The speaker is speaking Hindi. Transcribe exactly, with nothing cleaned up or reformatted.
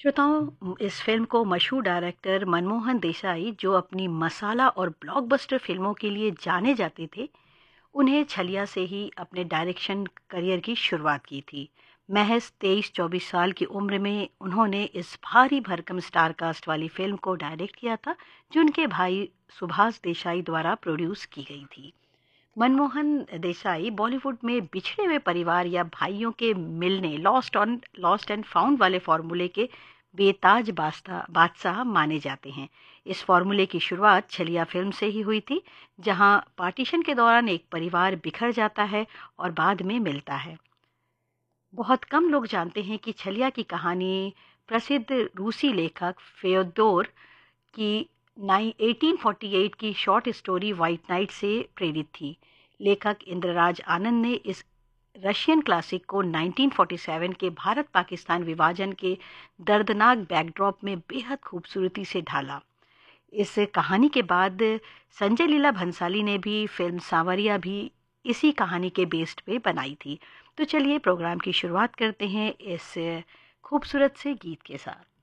श्रोताओं, इस फिल्म को मशहूर डायरेक्टर मनमोहन देसाई, जो अपनी मसाला और ब्लॉकबस्टर फिल्मों के लिए जाने जाते थे, उन्हें छलिया से ही अपने डायरेक्शन करियर की शुरुआत की थी। महज तेईस चौबीस साल की उम्र में उन्होंने इस भारी भरकम स्टार कास्ट वाली फिल्म को डायरेक्ट किया था, जो उनके भाई सुभाष देसाई द्वारा प्रोड्यूस की गई थी। मनमोहन देसाई बॉलीवुड में बिछड़े हुए परिवार या भाइयों के मिलने, lost on lost and found वाले फॉर्मूले के बेताज बादशाह बादशाह माने जाते हैं। इस फॉर्मूले की शुरुआत छलिया फिल्म से ही हुई थी, जहां पार्टीशन के दौरान एक परिवार बिखर जाता है और बाद में मिलता है। बहुत कम लोग जानते हैं कि छलिया की कहानी प्रसिद्ध रूसी लेखक फेयोदोर की नाइ अठारह सौ अड़तालीस की शॉर्ट स्टोरी व्हाइट नाइट से प्रेरित थी। लेखक इंद्रराज आनंद ने इस रशियन क्लासिक को उन्नीस सौ सैंतालीस के भारत पाकिस्तान विभाजन के दर्दनाक बैकड्रॉप में बेहद खूबसूरती से ढाला। इस कहानी के बाद संजय लीला भंसाली ने भी फिल्म सांवरिया भी इसी कहानी के बेस्ड पे बनाई थी। तो चलिए प्रोग्राम की शुरुआत करते हैं इस खूबसूरत से गीत के साथ।